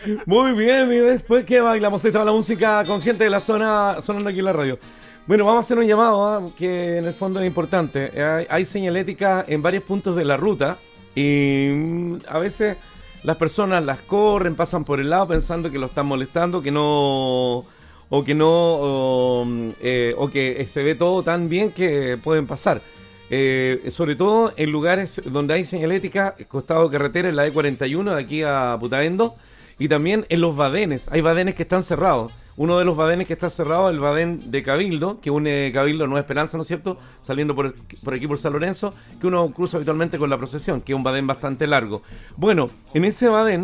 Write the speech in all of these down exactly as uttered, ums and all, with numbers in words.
Muy bien, y después que bailamos esta la música con gente de la zona sonando aquí en la radio. Bueno, vamos a hacer un llamado, ¿ah? Que en el fondo es importante. Hay, hay señalética en varios puntos de la ruta y mm, a veces las personas las corren, pasan por el lado pensando que lo están molestando, que no... o que no... o, eh, o que se ve todo tan bien que pueden pasar. Eh, sobre todo en lugares donde hay señalética, costado de carretera, en la E cuarenta y uno de aquí a Putaendo, y también en los badenes. Hay badenes que están cerrados. Uno de los badenes que está cerrado es el badén de Cabildo, que une Cabildo a Nueva Esperanza, ¿no es cierto? Saliendo por, por aquí por San Lorenzo, que uno cruza habitualmente con la procesión, que es un badén bastante largo. Bueno, en ese badén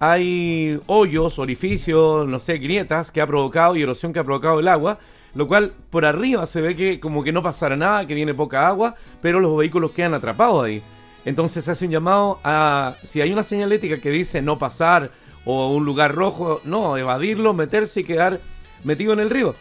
hay hoyos, orificios, no sé, grietas que ha provocado y erosión que ha provocado el agua, lo cual por arriba se ve que como que no pasará nada, que viene poca agua, pero los vehículos quedan atrapados ahí. Entonces se hace un llamado a, si hay una señalética que dice no pasar o un lugar rojo, no, evadirlo, meterse y quedar metido en el río.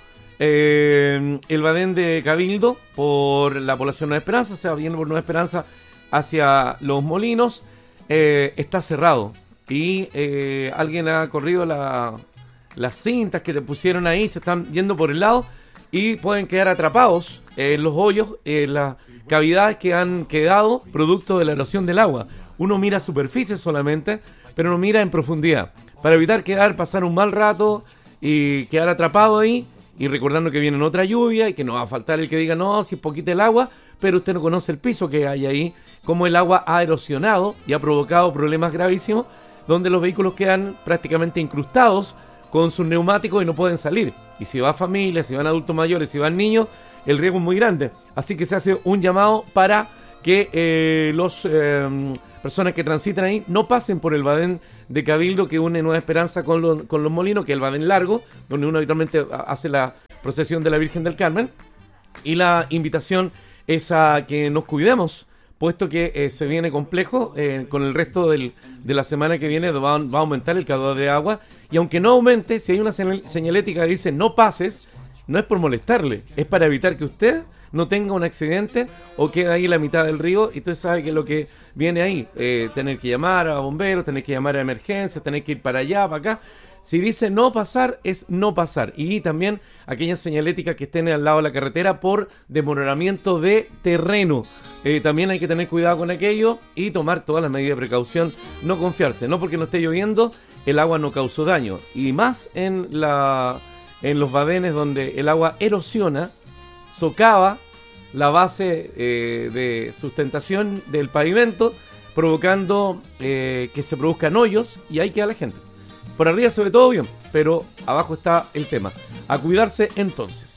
Eh, el badén de Cabildo, por la población Nueva Esperanza, o sea, viene por Nueva Esperanza hacia Los Molinos, eh, está cerrado. Y eh, alguien ha corrido la, las cintas que te pusieron ahí, se están yendo por el lado y pueden quedar atrapados en los hoyos, en las cavidades que han quedado producto de la erosión del agua. Uno mira superficie solamente, pero no mira en profundidad, para evitar quedar, pasar un mal rato y quedar atrapado ahí, y recordando que viene otra lluvia y que no va a faltar el que diga no, si es poquita el agua, pero usted no conoce el piso que hay ahí, cómo el agua ha erosionado y ha provocado problemas gravísimos, donde los vehículos quedan prácticamente incrustados con sus neumáticos y no pueden salir. Y si va familia, si van adultos mayores, si van niños, el riesgo es muy grande. Así que se hace un llamado para que eh, los eh, personas que transitan ahí no pasen por el badén de Cabildo que une Nueva Esperanza con, lo, con Los Molinos, que es el badén largo, donde uno habitualmente hace la procesión de la Virgen del Carmen. Y la invitación es a que nos cuidemos, puesto que eh, se viene complejo, eh, con el resto del, de la semana que viene va, va a aumentar el caudal de agua, y aunque no aumente, si hay una señal, señalética que dice no pases, no es por molestarle, es para evitar que usted no tenga un accidente o quede ahí en la mitad del río, y usted sabe que lo que viene ahí, eh, tener que llamar a bomberos, tener que llamar a emergencias, tener que ir para allá, para acá. Si dice no pasar, es no pasar. Y también aquellas señaléticas que estén al lado de la carretera por demoramiento de terreno. Eh, también hay que tener cuidado con aquello y tomar todas las medidas de precaución. No confiarse, no porque no esté lloviendo, el agua no causó daño. Y más en, la, en los badenes donde el agua erosiona, socava la base eh, de sustentación del pavimento, provocando eh, que se produzcan hoyos, y ahí queda la gente. Por arriba se ve todo bien, pero abajo está el tema. A cuidarse entonces.